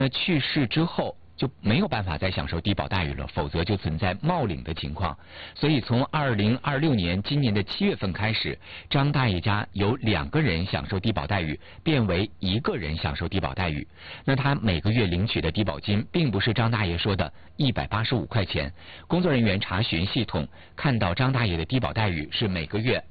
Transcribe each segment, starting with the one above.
那去世之后就没有办法再享受低保待遇了，否则就存在冒领的情况。所以从2026年今年的7月份开始，张大爷家由2个人享受低保待遇变为1个人享受低保待遇。那他每个月领取的低保金并不是张大爷说的185块钱，工作人员查询系统看到张大爷的低保待遇是每个月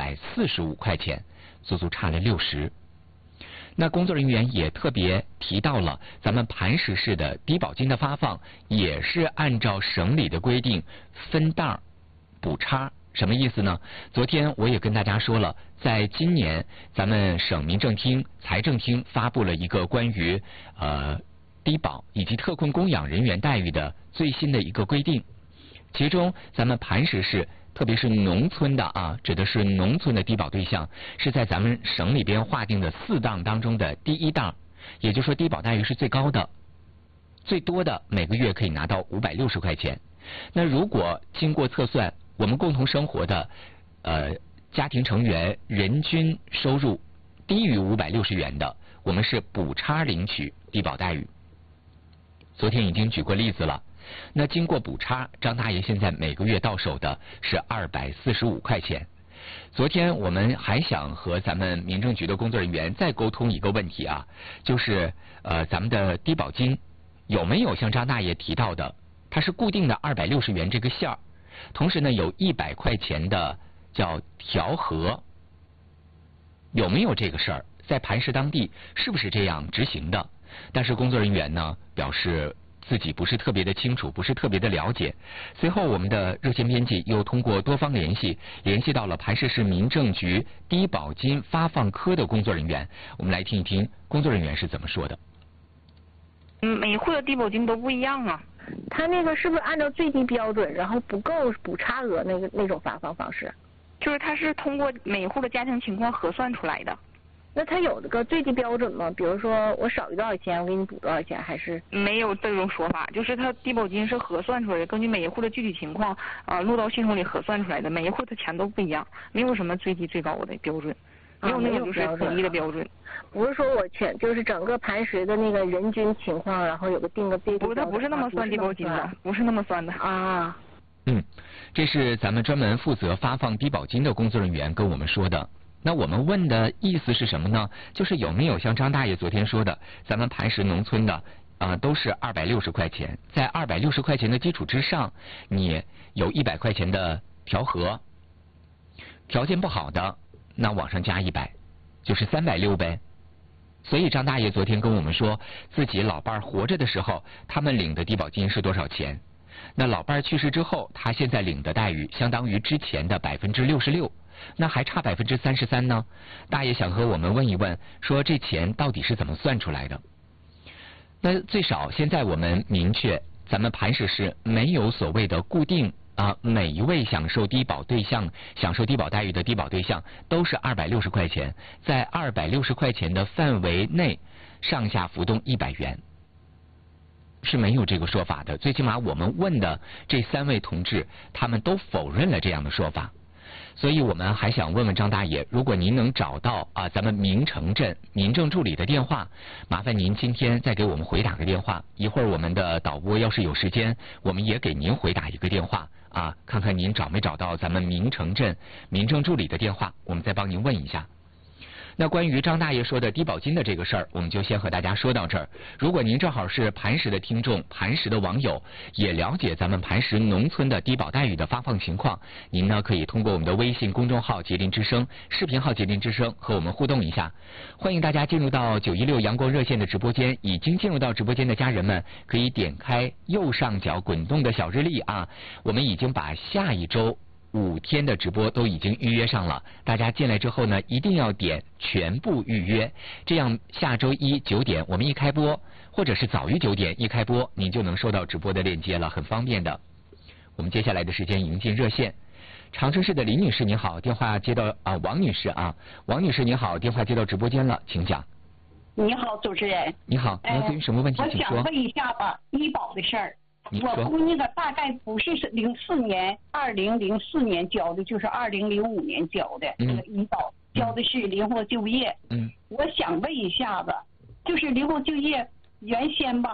245块钱，足足差了60。那工作人员也特别提到了，咱们磐石市的低保金的发放也是按照省里的规定分档补差。什么意思呢？昨天我也跟大家说了，在今年咱们省民政厅、财政厅发布了一个关于低保以及特困供养人员待遇的最新的一个规定，其中咱们磐石市特别是农村的指的是农村的低保对象，是在咱们省里边划定的4档当中的第1档，也就是说低保待遇是最高的，最多的每个月可以拿到560块钱。那如果经过测算，我们共同生活的家庭成员人均收入低于560元的，我们是补差领取低保待遇。昨天已经举过例子了。那经过补差，张大爷现在每个月到手的是245块钱。昨天我们还想和咱们民政局的工作人员再沟通一个问题就是咱们的低保金有没有像张大爷提到的，它是固定的260元这个线儿，同时呢有100块钱的叫调和，有没有这个事儿？在磐石当地是不是这样执行的？但是工作人员呢表示自己不是特别的清楚，不是特别的了解。随后我们的热线编辑又通过多方联系到了磐石市民政局低保金发放科的工作人员，我们来听一听工作人员是怎么说的。 每户的低保金都不一样啊， 他那个是不是按照最低标准，然后不够补差额那种发放方式？ 就是他是通过每户的家庭情况核算出来的。 那他有这个最低标准吗？比如说我少于多少钱，我给你补多少钱，还是？ 没有这种说法，就是他低保金是核算出来的，根据每一户的具体情况录到系统里核算出来的，每一户的钱都不一样，没有什么最低最高的标准，没有那种就是统一的标准。 不是说我就是整个磐石的那个人均情况，然后有个定个最低标准。 他不是那么算低保金的，不是那么算的啊。 这是咱们专门负责发放低保金的工作人员跟我们说的。那我们问的意思是什么呢？就是有没有像张大爷昨天说的，咱们磐石农村的都是260块钱，在260块钱的基础之上，你有100块钱的调和，条件不好的那往上加100，就是360呗。所以张大爷昨天跟我们说，自己老伴儿活着的时候，他们领的低保金是多少钱？那老伴儿去世之后，他现在领的待遇相当于之前的66%。那还差33%呢？大爷想和我们问一问，说这钱到底是怎么算出来的？那最少现在我们明确，咱们磐石市没有所谓的固定每一位享受低保对象、享受低保待遇的低保对象都是260块钱，在260块钱的范围内，上下浮动100元。是没有这个说法的，最起码我们问的这3位同志，他们都否认了这样的说法。所以我们还想问问张大爷，如果您能找到咱们明城镇民政助理的电话，麻烦您今天再给我们回打个电话。一会儿我们的导播要是有时间，我们也给您回打一个电话看看您找没找到咱们明城镇民政助理的电话，我们再帮您问一下。那关于张大爷说的低保金的这个事儿，我们就先和大家说到这儿。如果您正好是磐石的听众、磐石的网友，也了解咱们磐石农村的低保待遇的发放情况，您呢可以通过我们的微信公众号吉林之声、视频号吉林之声和我们互动一下。欢迎大家进入到916阳光热线的直播间，已经进入到直播间的家人们可以点开右上角滚动的小日历我们已经把下一周5天的直播都已经预约上了，大家进来之后呢，一定要点全部预约，这样下周一9点我们一开播，或者是早于9点一开播，您就能收到直播的链接了，很方便的。我们接下来的时间迎进热线，长春市的林女士您好，电话接到王女士王女士您好，电话接到直播间了，请讲。 你好，主持人。 你好，您咨询什么问题？ 我想问一下吧，医保的事儿。我估计大概不是2004年交的，就是2005年交的这个医保，交的是灵活就业。我想问一下子，就是灵活就业， 原先吧